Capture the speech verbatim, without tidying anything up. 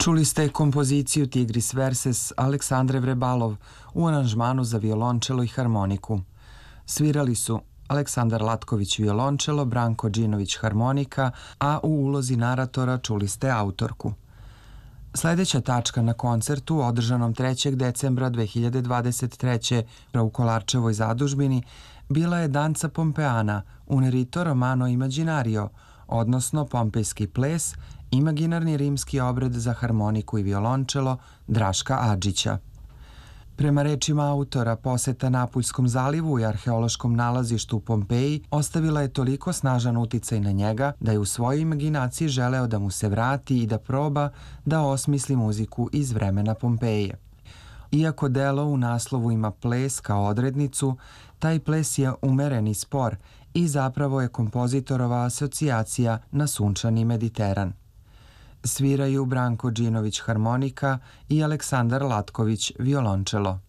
Čuli ste kompoziciju Tigris Verses Aleksandre Vrebalov u aranžmanu za violončelo i harmoniku. Svirali su Aleksandar Latković violončelo, Branko Đinović harmonika, a u ulozi naratora čuli ste autorku. Sljedeća tačka na koncertu, održanom trećeg decembra dve hiljade dvadeset treće. u Kolarčevoj zadužbini, bila je Danza Pompeana, un rito romano immaginario, odnosno pompejski ples, imaginarni rimski obred za harmoniku i violončelo Draška Adžića. Prema rečima autora, poseta Napuljskom zalivu i arheološkom nalazištu u Pompeji ostavila je toliko snažan uticaj na njega da je u svojoj imaginaciji želeo da mu se vrati i da proba da osmisli muziku iz vremena Pompeje. Iako delo u naslovu ima ples kao odrednicu, taj ples je umeren i spor i zapravo je kompozitorova asocijacija na sunčani Mediteran. Sviraju Branko Đinović harmonika i Aleksandar Latković violončelo.